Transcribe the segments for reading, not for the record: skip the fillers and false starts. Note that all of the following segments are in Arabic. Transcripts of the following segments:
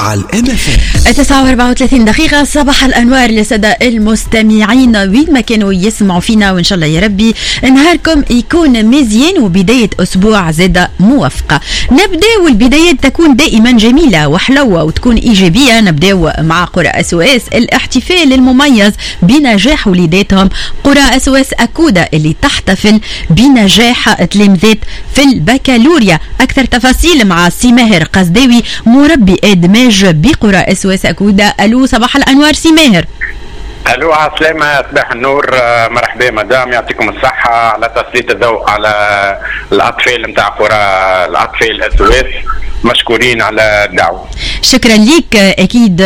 على الام اف ام. 9:34 دقيقة. صباح الأنوار لسادة المستمعين وين ما كانوا يسمعوا فينا، وإن شاء الله يا ربي نهاركم يكون مزيان وبداية أسبوع زادة موفقة. نبدأ والبداية تكون دائما جميلة وحلوة وتكون إيجابية. نبدأ مع قرى SOS، الاحتفال المميز بنجاح وليداتهم. قرى SOS أكودا اللي تحتفل بنجاح تلامذات في البكالوريا. أكثر تفاصيل مع سي ماهر قصداوي مربي إدماج بقرى SOS أكودا. ألو صباح الأنوار سي ماهر. الو عسلامة، صباح النور، مرحبا مدام، يعطيكم الصحة على تسليط الضوء على الأطفال متاع قرى الأطفال SOS. مشكورين على الدعوة. شكرا ليك. أكيد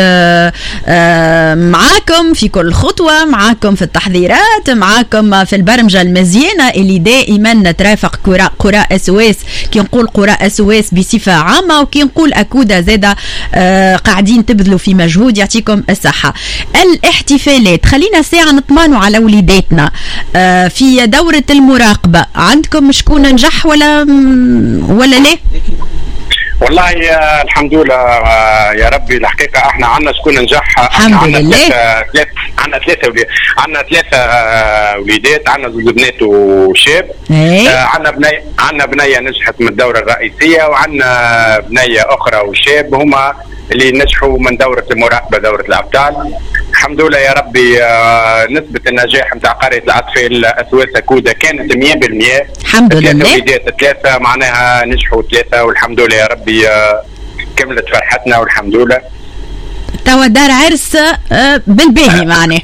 معاكم في كل خطوة، معاكم في التحضيرات، معاكم في البرمجة المزيانة اللي دائما ترافق قرى SOS. كي نقول قرى SOS بصفة عامة وكي نقول أكودا زادة قاعدين تبذلوا في مجهود. يعطيكم الصحة. الاحتفالات خلينا ساعة نطمنوا على وليداتنا في دورة المراقبة. عندكم شكون نجح ولا لا؟ والله الحمد لله يا ربي. الحقيقة احنا عندنا شكون نجح. الحمد لله. عندنا ثلاثة وليدات، عندنا زوج بنات وشاب. عندنا بنية نجحت من الدورة الرئيسية، وعندنا بنية أخرى وشاب هما اللي نجحوا من دورة المراقبة، دورة الأبطال. الحمد لله يا ربي. نسبة النجاح متاع قرية الأطفال SOS أكودا كانت 100%. الحمد لله. ثلاثة معناها نجحوا ثلاثة، والحمد لله يا ربي. كملت فرحتنا والحمد لله. توا دار عرس بالباهي معناه.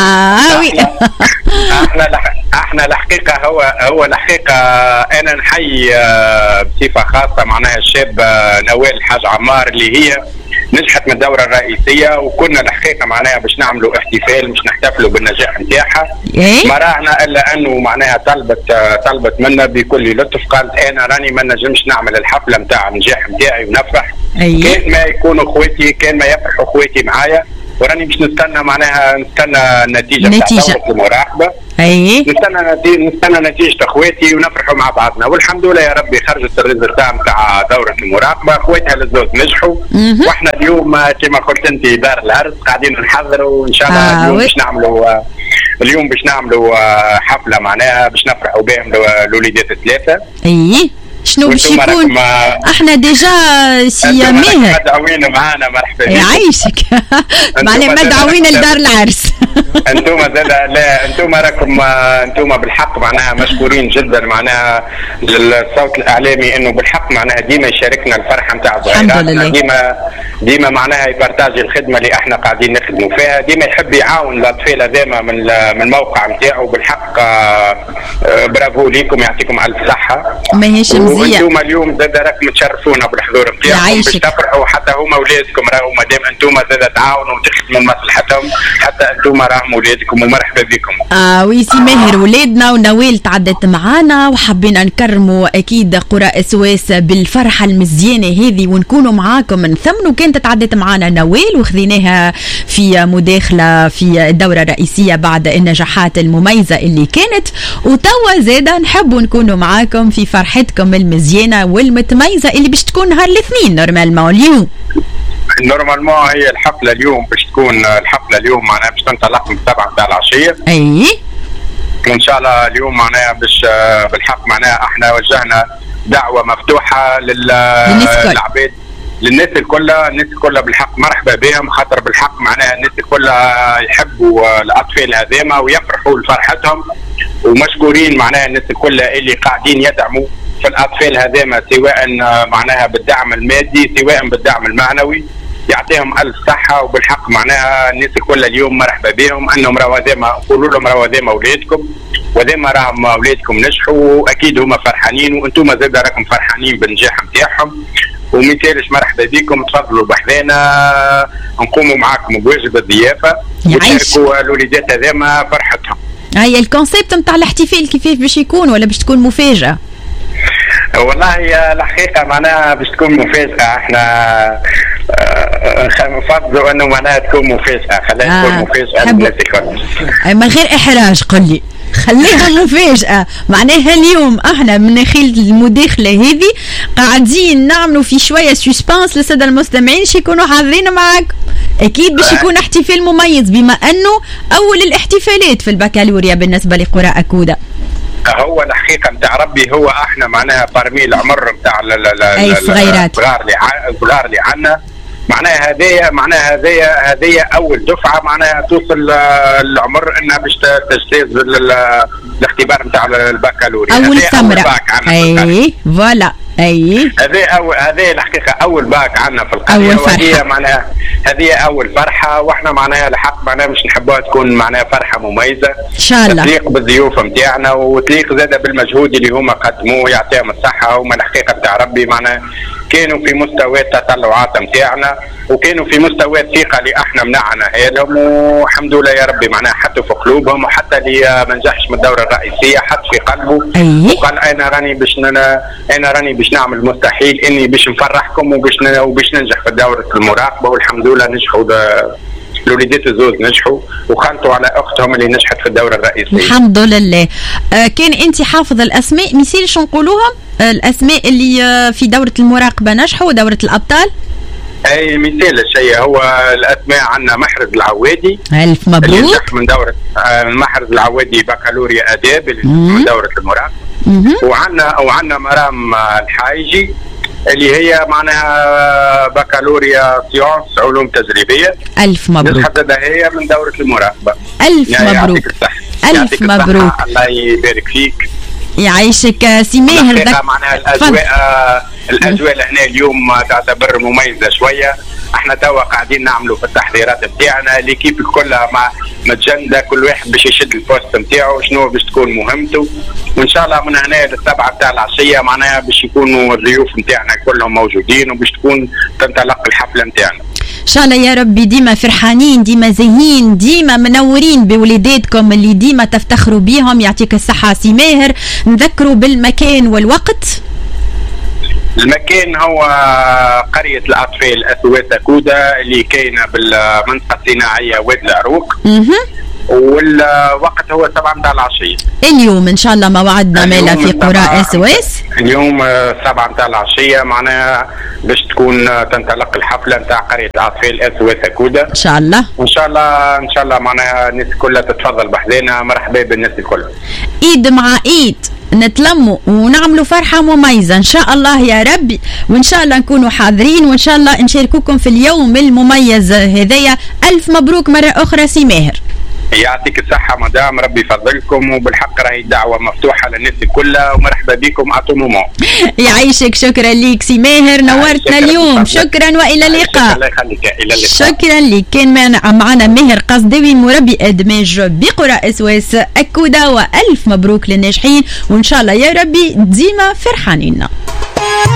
احنا الحقيقة هو الحقيقة انا نحيي بصفة خاصة معناها الشاب نوال الحاج عمار اللي هي نجحت من الدورة الرئيسية، وكنا الحقيقة معناها باش نعملوا احتفال، مش نحتفلوا بالنجاح نتاعها. ما راهنا الا انه معناها طلبت منا بكل لطف، قالت انا راني ما نجمش نعمل الحفلة نتاع النجاح نتاعي ونفرح. كان ما يكونوا اخواتي، كان ما يفرحوا اخواتي معايا، وراني مش نستنى النتيجة بتاع دورة المراقبة. نستنى نتيجة اخواتي ونفرحوا مع بعضنا. والحمد لله يا ربي خرجت الريزلتا نتاع دورة المراقبة. اخواتها الزوج نجحوا، واحنا اليوم كما قلت انت دار العرس قاعدين نحضروا ان شاء الله. اليوم باش نعملوا حفلة معناها باش نفرحوا بهم الوليدات الثلاثة. شنو باش يكون؟ احنا ديجا سي ماهر مدعوين معانا. مرحبا بكم. يعيشك. معناها مدعوين لدار العرس. انتم لا انتم راكم انتم بالحق معناها مشكورين جدا معناها للصوت الاعلامي، انه بالحق معناها ديما يشاركنا الفرحه نتاع الصغيرات. ديما معناها يبارتاجي الخدمه اللي احنا قاعدين نخدموا فيها. ديما يحب يعاون الاطفال هذوما من الموقع نتاعو. بالحق برافو ليكم، يعطيكم الف صحه. ماهيش مزيان. وانتم اليوم زاد راكم تشرفونا بالحضور نتاعكم باش تفرحوا حتى هما اولادكم. راهو مادام انتم زاد تعاونوا وتخدموا لمصلحتهم، حتى انتم راهم اولادكم، ومرحبا بكم. ويسي ماهر ولادنا ونوال تعدت معانا، وحبينا نكرموا اكيد قرى SOS بالفرحه المزيانه هذه ونكونوا معاكم نثمنوا. كانت تعدت معانا نوال وخذيناها في مداخله في الدوره الرئيسيه بعد النجاحات المميزه اللي كانت، وتوا زاده نحبوا نكونوا معاكم في فرحتكم المزيانه والمتميزه اللي باش تكون نهار الاثنين نورمالمون. اليوم هي الحفله اليوم باش تكون الحفله اليوم معناها باش تنطلق من 7 تاع العشيه. وان شاء الله اليوم معناها باش بالحق معناها احنا وجهنا دعوه مفتوحه للعباد، للناس الكل بالحق مرحبا بهم، خاطر بالحق معناها الناس الكل يحبوا الاطفال هذيما ويفرحوا لفرحتهم. ومشكورين معناها الناس الكل اللي قاعدين يدعموا في الأطفال هذيما، سواء معناها بالدعم المادي سواء بالدعم المعنوي. يعطيهم ألف صحة. وبالحق معناها الناس الكل اليوم مرحبا بهم، أنهم راهو هذيما قولوا لهم راهو هذيما أولادكم، وهذيما راهم أولادكم نجحوا، وأكيد هما فرحانين وأنتم زاد راكم فرحانين بالنجاح نتاعهم. ومثالش مرحبا بكم، تفضلوا بحذانا نقوموا معاكم بواجب الضيافة وتشاركوا الوليدات هذيما فرحتهم. هي الكونسيبت نتاع الاحتفال كيفاش باش يكون ولا باش تكون مفاجأة؟ والله الحقيقة معناها باش تكون مفاجأة. احنا نفضلوا انه معناها تكون مفاجأة. خلينا تكون مفاجأة للناس الكل. من غير احراج قل لي. خليها مفاجأة. معناها اليوم احنا من خلال المداخلة هذه قاعدين نعملوا في شوية سسبانس للسادة المستمعين يكونوا حاضرين معاك. اكيد باش يكون احتفال مميز بما انه اول الاحتفالات في البكالوريا بالنسبة لقرى أكودا. هو الحقيقه نتاع ربي هو احنا معناها برمي العمر نتاع الصغار اللي عندنا معناها هذه اول دفعه معناها توصل العمر انها باش تجتاز الاختبار نتاع البكالوريا. اول ثمره. اي فوالا. اي هذه الحقيقه اول باك عندنا في القريه، وهي معناها هذه اول فرحه، واحنا معناها الحق معناها مش نحبوها تكون معناها فرحه مميزه ان شاء الله تليق بالضيوف نتاعنا وتليق زاده بالمجهود اللي هما قدموه، يعطيهم الصحه. هما الحقيقه نتاع ربي معناها كانوا في مستوى التطلعات نتاعنا وكانوا في مستوى الثقه اللي احنا منعنا لهم، والحمد لله يا ربي معناها حطوا في قلوبهم، وحتى اللي ما نجحش من الدوره الرئيسيه حط في قلبه وقال انا راني باش نعمل المستحيل اني باش نفرحكم وباش ننجح في دوره المراقبه. والحمد لله نجحوا، الوليدات الزوز نجحوا وخلطوا على اختهم اللي نجحت في الدوره الرئيسيه الحمد لله. كان انت حافظ الاسماء مثال شو نقولوهم الاسماء اللي في دوره المراقبه نجحوا ودوره الابطال؟ اي مثال الشيء هو الاسماء عندنا محرز العوادي، الف مبروك من دوره محرز العوادي بكالوريا اداب من دوره المراقبه. وعندنا مرام الحايجي اللي هي معناها بكالوريا سيونس علوم تجريبيه. الف مبروك. نحددها هي من دوره المراقبه. الف يعني مبروك. الف مبروك. الله يبارك فيك. يعيشك سي ماهر. معناها الاجواء لهنا اليوم تعتبر مميزه شويه. احنا توا قاعدين نعملوا في التحضيرات نتاعنا، ليكيب كلها متجنده، كل واحد باش يشد البوست نتاعو شنو باش تكون مهمته، وان شاء الله من هنا للسبعه نتاع العشيه معناها باش يكونوا الضيوف نتاعنا كلهم موجودين وباش تكون تنطلق الحفله نتاعنا. ان شاء الله يا ربي ديما فرحانين، ديما زاهين، ديما منورين بوليداتكم اللي ديما تفتخروا بيهم. يعطيك الصحه سي ماهر. نذكروا بالمكان والوقت. المكان هو قرية الأطفال أثوات أكودا اللي كاينة بالمنطقة الصناعية وادي العروق. والوقت هو 7 متاع العشية اليوم إن شاء الله. موعدنا مالا في قرى SOS اليوم 7 متاع العشية معناها باش تكون تنطلق الحفلة نتاع قرية الأطفال أثوات أكودا إن شاء الله. إن شاء الله معناها الناس كلها تتفضل بحذانا. مرحبا بالناس الكل. إيد مع إيد نتلموا ونعملوا فرحة مميزة إن شاء الله يا ربي، وإن شاء الله نكونوا حاضرين وإن شاء الله نشاركوكم في اليوم المميز هذايا. ألف مبروك مرة أخرى سي ماهر. يعطيك الصحة مدام، ربي يفضلكم، وبالحق راهي الدعوة مفتوحة للناس كلها ومرحبا بكم أطومومون. يعيشك. شكرا ليك سي ماهر، نورتنا اليوم. شكرا وإلى اللقاء. الله يخليك. إلى اللقاء. شكرا لك. كان معنا ماهر قصداوي مربي إدماج بقرى SOS أكودا، وألف مبروك للناجحين وإن شاء الله يا ربي ديما فرحانين.